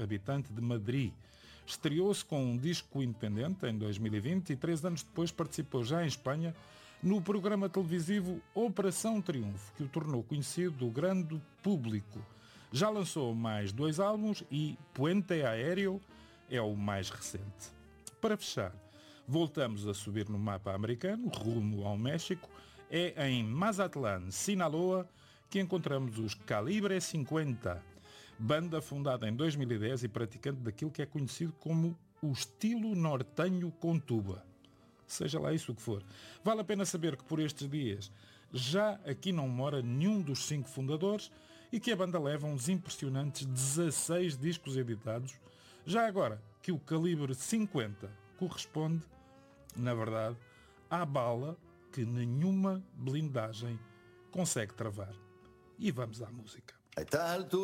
habitante de Madrid. Estreou-se com um disco independente em 2020 e 3 anos depois participou já em Espanha no programa televisivo Operação Triunfo, que o tornou conhecido do grande público. Já lançou mais 2 álbuns e Puente Aéreo é o mais recente. Para fechar, voltamos a subir no mapa americano, rumo ao México. É em Mazatlán, Sinaloa, que encontramos os Calibre 50, banda fundada em 2010 e praticante daquilo que é conhecido como o estilo nortenho com tuba. Seja lá isso o que for. Vale a pena saber que por estes dias já aqui não mora nenhum dos 5 fundadores e que a banda leva uns impressionantes 16 discos editados, já agora que o Calibre 50 corresponde, na verdade, à bala que nenhuma blindagem consegue travar. E vamos à música.